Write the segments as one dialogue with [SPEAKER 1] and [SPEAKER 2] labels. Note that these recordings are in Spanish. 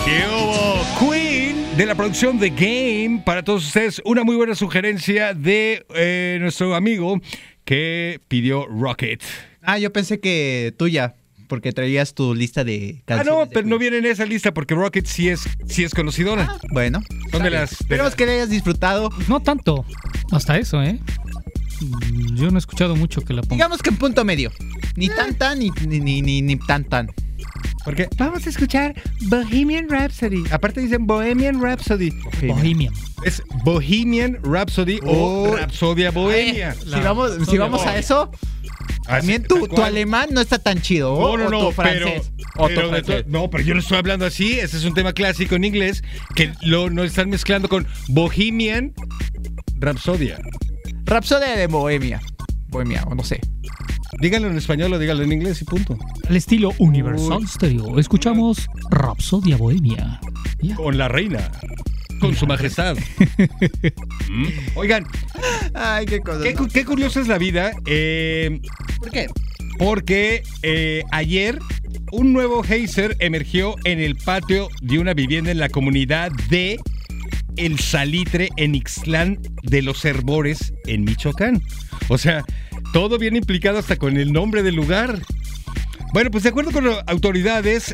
[SPEAKER 1] ¿Qué hubo? Queen, de la producción The Game. Para todos ustedes, una muy buena sugerencia de nuestro amigo que pidió Rocket.
[SPEAKER 2] Yo pensé que tuya, porque traías tu lista de canciones.
[SPEAKER 1] No, pero no viene en esa lista porque Rocket sí es conocidora.
[SPEAKER 2] Bueno.
[SPEAKER 1] Son de las...
[SPEAKER 2] Esperemos que le hayas disfrutado.
[SPEAKER 3] No tanto. Hasta eso, ¿eh? Yo no he escuchado mucho que la ponga.
[SPEAKER 2] Digamos que en punto medio. Ni tan ni tan.
[SPEAKER 1] Porque vamos a escuchar Bohemian Rhapsody. Aparte dicen Bohemian Rhapsody.
[SPEAKER 3] Bohemian.
[SPEAKER 1] Es Bohemian Rhapsody o Rhapsodia Bohemia.
[SPEAKER 2] Si vamos a eso, también tu alemán no está tan chido.
[SPEAKER 1] No,
[SPEAKER 2] tu francés.
[SPEAKER 1] Pero yo no estoy hablando así. Ese es un tema clásico en inglés que no están mezclando con Bohemian Rhapsodia.
[SPEAKER 2] Rhapsodia de Bohemia, o no sé.
[SPEAKER 1] Díganlo en español o díganlo en inglés y punto.
[SPEAKER 3] Al estilo Universal Stereo, escuchamos Rhapsodia Bohemia. Yeah.
[SPEAKER 1] Con la reina, con su majestad. Oigan,
[SPEAKER 2] ay, qué cosa.
[SPEAKER 1] Qué curiosa es la vida.
[SPEAKER 2] ¿Por qué?
[SPEAKER 1] Porque ayer un nuevo geyser emergió en el patio de una vivienda en la comunidad de El Salitre en Ixtlán de los Herbores en Michoacán. O sea, todo bien implicado hasta con el nombre del lugar. Bueno, pues de acuerdo con las autoridades,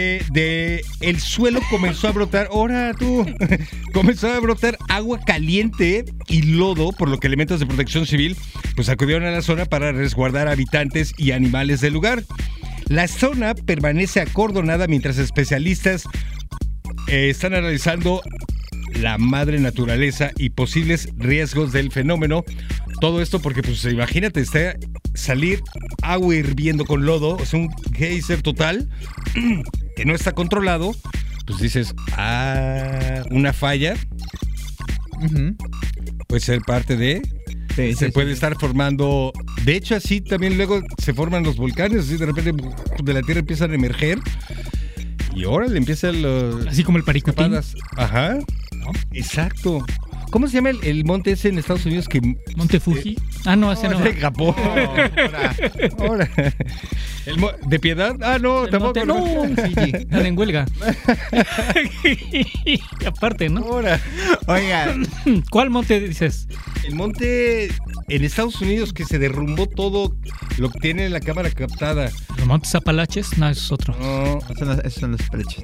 [SPEAKER 1] el suelo comenzó a brotar, comenzó a brotar agua caliente y lodo, por lo que elementos de protección civil pues acudieron a la zona para resguardar habitantes y animales del lugar. La zona permanece acordonada mientras especialistas están analizando la madre naturaleza y posibles riesgos del fenómeno. Todo esto porque, pues, imagínate, salir agua hirviendo con lodo, o sea, un geyser total que no está controlado. Pues dices, una falla. Puede ser parte de... se puede estar formando... De hecho, así también luego se forman los volcanes, así de repente de la tierra empiezan a emerger. Y ahora le empiezan los...
[SPEAKER 3] Así como el Paricutín.
[SPEAKER 1] Ajá. ¿No? Exacto. ¿Cómo se llama el monte ese en Estados Unidos que...
[SPEAKER 3] ¿Monte Fuji? Ese no.
[SPEAKER 1] Es de Japón. Ahora. ¿De Piedad? No,
[SPEAKER 3] el
[SPEAKER 1] tampoco.
[SPEAKER 3] No, Fiji. Están en huelga. Y aparte, ¿no?
[SPEAKER 1] Ahora.
[SPEAKER 2] Oigan.
[SPEAKER 3] ¿Cuál monte dices?
[SPEAKER 1] El monte en Estados Unidos que se derrumbó todo lo que tiene la cámara captada.
[SPEAKER 3] ¿Los montes Apalaches? No, eso es otro.
[SPEAKER 1] No.
[SPEAKER 2] Esos son los Apalaches.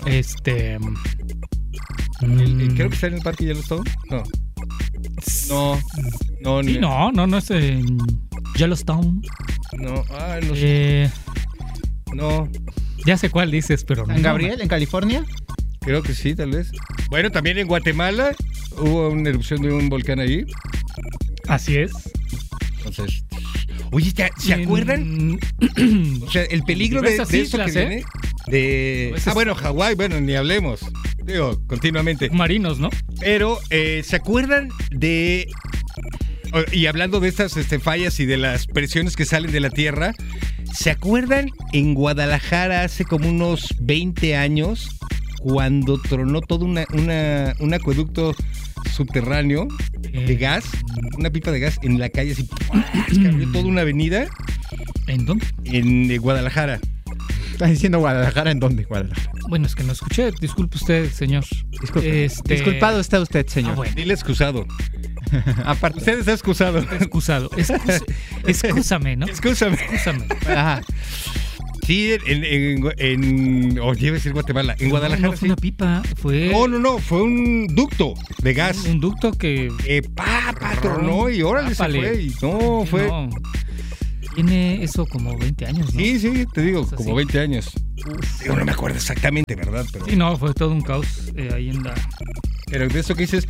[SPEAKER 1] Creo que está en el Parque Yellowstone. No,
[SPEAKER 3] sí, no es en Yellowstone.
[SPEAKER 1] No, no sé. No.
[SPEAKER 3] Ya sé cuál dices, pero no.
[SPEAKER 2] ¿En Gabriel, en California?
[SPEAKER 1] Creo que sí, tal vez. Bueno, también en Guatemala hubo una erupción de un volcán ahí.
[SPEAKER 3] Así es.
[SPEAKER 1] Entonces, oye, ¿se acuerdan? O sea, el peligro de eso que viene. Bueno, Hawái, bueno, ni hablemos. Digo, continuamente.
[SPEAKER 3] Marinos, ¿no?
[SPEAKER 1] Pero, ¿se acuerdan de... Y hablando de estas fallas y de las presiones que salen de la Tierra, ¿se acuerdan en Guadalajara hace como unos 20 años cuando tronó todo un acueducto subterráneo de gas, una pipa de gas en la calle, así, cambió toda una avenida?
[SPEAKER 3] ¿En dónde?
[SPEAKER 1] En Guadalajara.
[SPEAKER 2] ¿Estás diciendo Guadalajara? ¿En dónde, Guadalajara?
[SPEAKER 3] Bueno, es que no escuché. Disculpe usted, señor.
[SPEAKER 2] Disculpado está usted, señor.
[SPEAKER 3] Bueno.
[SPEAKER 1] Dile excusado.
[SPEAKER 2] Aparte,
[SPEAKER 1] usted está excusado.
[SPEAKER 3] Excusado. Excúsame, ¿no?
[SPEAKER 1] Excúsame.
[SPEAKER 2] Ajá.
[SPEAKER 1] Sí, iba a decir Guatemala. En Guadalajara.
[SPEAKER 3] No fue una pipa, fue...
[SPEAKER 1] No, fue un ducto de gas.
[SPEAKER 3] Un ducto que...
[SPEAKER 1] tronó y órale se fue. Y fue...
[SPEAKER 3] No. Tiene eso como 20 años, ¿no?
[SPEAKER 1] Sí, te digo,
[SPEAKER 3] como
[SPEAKER 1] como 20 años. Digo, no me acuerdo exactamente, ¿verdad? Pero...
[SPEAKER 3] Sí, no, fue todo un caos ahí en la...
[SPEAKER 1] Pero de eso que dices...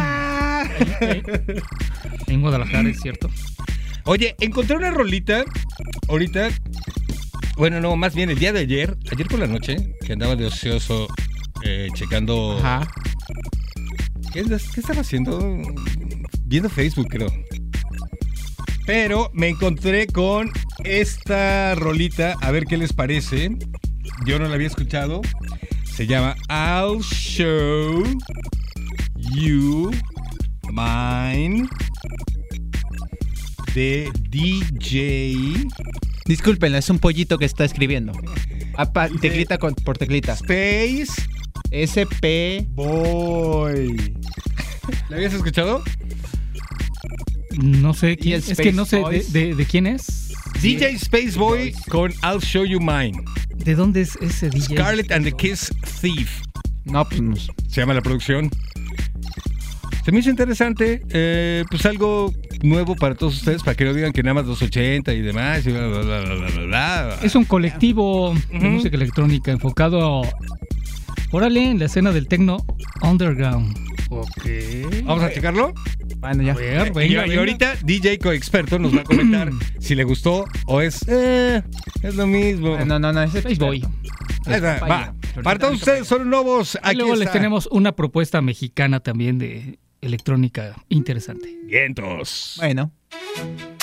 [SPEAKER 3] En Guadalajara, es cierto.
[SPEAKER 1] Oye, encontré una rolita ahorita... Bueno, no, más bien el día de ayer por la noche, que andaba de ocioso checando...
[SPEAKER 2] Ajá.
[SPEAKER 1] ¿Qué estaba haciendo? Viendo Facebook, creo. Pero me encontré con esta rolita, a ver qué les parece. Yo no la había escuchado. Se llama I'll Show You Mine, de DJ.
[SPEAKER 2] Discúlpenla, es un pollito que está escribiendo. Teclita por teclita.
[SPEAKER 1] Space
[SPEAKER 2] SP.
[SPEAKER 1] Boy. ¿La habías escuchado?
[SPEAKER 3] No sé quién.
[SPEAKER 2] Y
[SPEAKER 3] Es que no sé
[SPEAKER 2] Space
[SPEAKER 3] de quién es.
[SPEAKER 1] DJ Space Boy con I'll Show You Mine.
[SPEAKER 3] ¿De dónde es ese DJ?
[SPEAKER 1] Scarlet and the Kiss Thief.
[SPEAKER 2] No, pues no.
[SPEAKER 1] Se llama la producción. Se me hizo interesante, pues algo nuevo para todos ustedes, para que no digan que nada más los 80 y demás. Y bla, bla, bla, bla, bla, bla.
[SPEAKER 3] Es un colectivo de música electrónica enfocado, órale, en la escena del techno underground. Ok.
[SPEAKER 1] Vamos a checarlo.
[SPEAKER 2] Bueno, ya.
[SPEAKER 3] A ver,
[SPEAKER 1] Y
[SPEAKER 3] venga.
[SPEAKER 1] ahorita DJ Coexperto nos va a comentar si le gustó o es lo mismo.
[SPEAKER 2] No, ese
[SPEAKER 3] Space Boy.
[SPEAKER 1] Ahí está, va. Para todos ustedes son nuevos.
[SPEAKER 3] Y
[SPEAKER 1] Aquí
[SPEAKER 3] luego les
[SPEAKER 1] está.
[SPEAKER 3] tenemos una propuesta mexicana también de electrónica interesante.
[SPEAKER 1] Vientos.
[SPEAKER 2] Bueno.